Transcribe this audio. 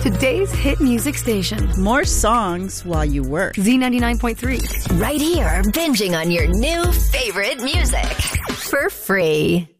Today's hit music station. More songs while you work. Z99.3. Right here, binging on your new favorite music for free.